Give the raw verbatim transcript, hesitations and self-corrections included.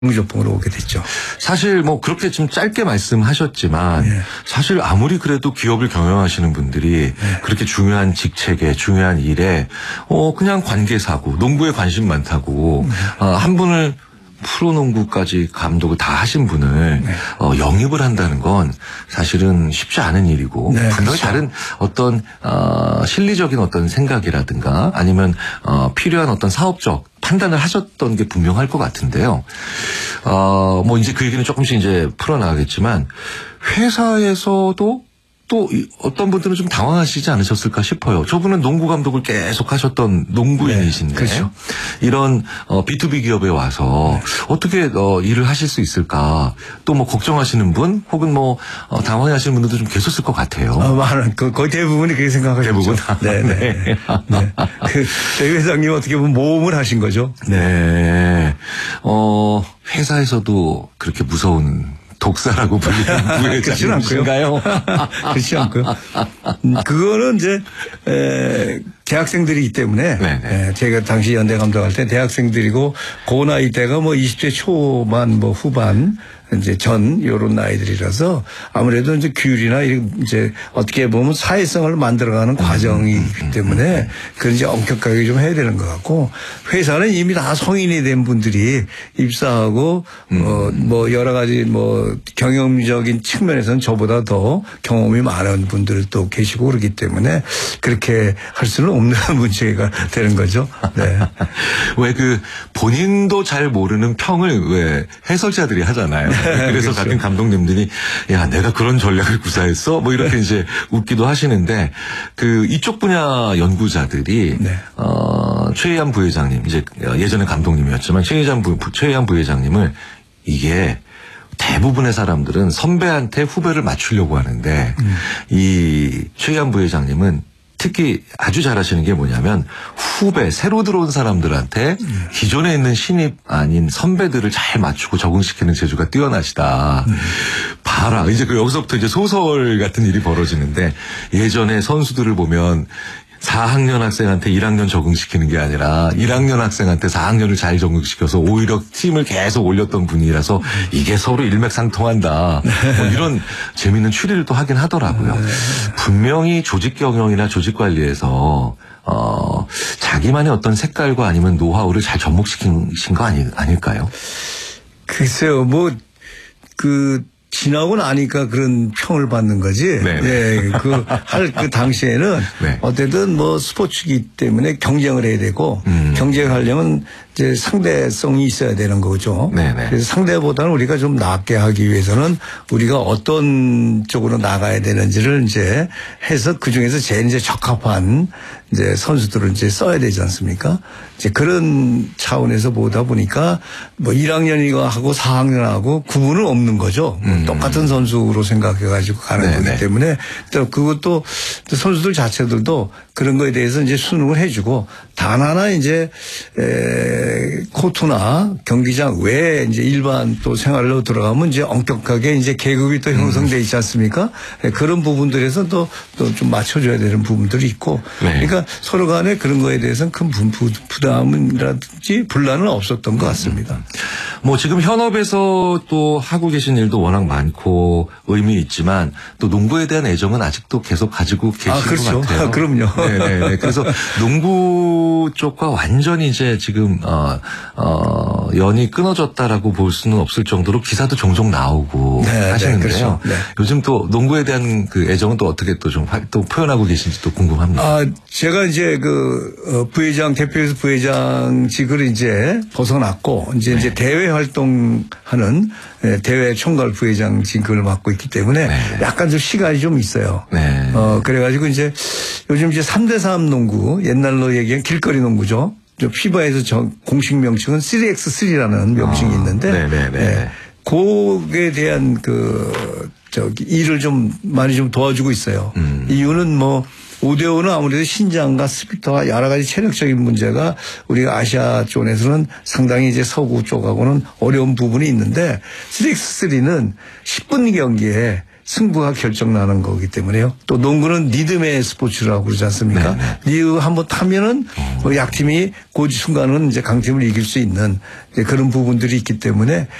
정규조봉으로 오게 됐죠. 사실 뭐 그렇게 좀 짧게 말씀하셨지만 네. 사실 아무리 그래도 기업을 경영하시는 분들이 네. 그렇게 중요한 직책에 중요한 일에 어 그냥 관계사고 농구에 관심 많다고 네. 어, 한 분을 프로농구까지 감독을 다 하신 분을 네. 어, 영입을 한다는 건 사실은 쉽지 않은 일이고 네, 분명히 그렇죠. 다른 어떤 어, 실리적인 어떤 생각이라든가 아니면 어, 필요한 어떤 사업적 판단을 하셨던 게 분명할 것 같은데요. 어, 뭐 이제 그 얘기는 조금씩 이제 풀어나가겠지만 회사에서도 또 어떤 분들은 좀 당황하시지 않으셨을까 싶어요. 저분은 농구 감독을 계속 하셨던 농구인이신데 네, 그렇죠. 이런 어, 비투비 기업에 와서 네. 어떻게 어, 일을 하실 수 있을까 또 뭐 걱정하시는 분 혹은 뭐 어, 당황하시는 분들도 좀 계셨을 것 같아요. 아, 많은 그 거의 대부분이 그렇게 생각하셨죠. 대부분. 네, 네. 네. 네. 그 저희 회장님 어떻게 보면 모험을 하신 거죠. 네. 어, 회사에서도 그렇게 무서운 독사라고 불리는 부회장이신가요? 그렇지 않고요. 그거는 이제 에, 대학생들이기 때문에 에, 제가 당시 연대 감독할 때 대학생들이고 그 나이 때가 뭐 이십 대 초반 뭐 후반 이제 전 요런 나이들이라서 아무래도 이제 규율이나 이제 어떻게 보면 사회성을 만들어가는 과정이기 때문에 그런 이제 엄격하게 좀 해야 되는 것 같고 회사는 이미 다 성인이 된 분들이 입사하고 음. 어 뭐 여러 가지 뭐 경영적인 측면에서는 저보다 더 경험이 많은 분들도 계시고 그렇기 때문에 그렇게 할 수는 없는 문제가 되는 거죠. 네. 왜 그 본인도 잘 모르는 평을 왜 해설자들이 하잖아요. 그래서 그렇죠. 같은 감독님들이 야 내가 그런 전략을 구사했어 뭐 이렇게 이제 웃기도 하시는데 그 이쪽 분야 연구자들이 네. 어, 최희한 부회장님 이제 예전에 감독님이었지만 최희한 부 최희한 부회장님을 이게 대부분의 사람들은 선배한테 후배를 맞추려고 하는데 음. 이 최희한 부회장님은 특히 아주 잘하시는 게 뭐냐면 후배 새로 들어온 사람들한테 음. 기존에 있는 신입 아닌 선배들을 잘 맞추고 적응시키는 재주가 뛰어나시다. 음. 봐라 이제 그 여기서부터 이제 소설 같은 일이 벌어지는데 예전에 선수들을 보면 사 학년 학생한테 일 학년 적응시키는 게 아니라 일 학년 학생한테 사 학년을 잘 적응시켜서 오히려 팀을 계속 올렸던 분이라서 이게 서로 일맥상통한다. 뭐 이런 재미있는 추리를 또 하긴 하더라고요. 분명히 조직 경영이나 조직 관리에서 어, 자기만의 어떤 색깔과 아니면 노하우를 잘 접목시킨 거 아니, 아닐까요? 글쎄요, 뭐, 그, 지나고 나니까 그런 평을 받는 거지. 네. 네. 그, 할 그 당시에는 네. 어쨌든 뭐 스포츠이기 때문에 경쟁을 해야 되고 음. 경쟁하려면 이제 상대성이 있어야 되는 거죠. 네네. 그래서 상대보다는 우리가 좀 낫게 하기 위해서는 우리가 어떤 쪽으로 나가야 되는지를 이제 해서 그 중에서 제일 이제 적합한 이제 선수들을 이제 써야 되지 않습니까? 이제 그런 차원에서 보다 보니까 뭐 일 학년이고 하고 사 학년하고 구분은 없는 거죠. 음. 똑같은 선수로 생각해 가지고 가는 네네. 거기 때문에 또 그것도 선수들 자체들도 그런 거에 대해서 이제 수능을 해주고 단 하나 이제 에 코트나 경기장 외에 이제 일반 또 생활로 들어가면 이제 엄격하게 이제 계급이 또 형성돼 있지 않습니까? 음. 그런 부분들에서 또 또 좀 맞춰줘야 되는 부분들이 있고 네. 그러니까 서로 간에 그런 거에 대해서는 큰 부담이라든지 분란은 없었던 것 같습니다. 음. 뭐 지금 현업에서 또 하고 계신 일도 워낙 많고 의미 있지만 또 농구에 대한 애정은 아직도 계속 가지고 계신 아, 그렇죠. 것 같아요. 아, 그럼요. 네네. 그래서 농구 쪽과 완전히 이제 지금 어, 어, 연이 끊어졌다라고 볼 수는 없을 정도로 기사도 종종 나오고 네, 하시는데요. 네, 그렇죠. 네. 요즘 또 농구에 대한 그 애정은 또 어떻게 또 좀 또 표현하고 계신지 또 궁금합니다. 아, 제가 이제 그 부회장 대표에서 부회장직을 이제 벗어났고 이제 네. 이제 대외 활동하는 대외 총괄 부회장직을 맡고 있기 때문에 네. 약간 좀 시간이 좀 있어요. 네. 어 그래가지고 이제 요즘 이제 삼 대 삼 농구 옛날로 얘기한 길거리 농구죠. 피바에서 저 공식 명칭은 쓰리 엑스 쓰리라는 명칭이 있는데 아, 네네네. 네. 그에 대한 그 저기 일을 좀 많이 좀 도와주고 있어요. 음. 이유는 뭐 오 대 오는 아무래도 신장과 스피드와 여러 가지 체력적인 문제가 우리가 아시아 쪽에서는 상당히 이제 서구 쪽하고는 어려운 부분이 있는데 쓰리 엑스 쓰리는 십 분 경기에 승부가 결정나는 거기 때문에요. 또 농구는 리듬의 스포츠라고 그러지 않습니까? 리듬 한번 타면은 뭐 약팀이 그 순간은 이제 강팀을 이길 수 있는 이제 그런 부분들이 있기 때문에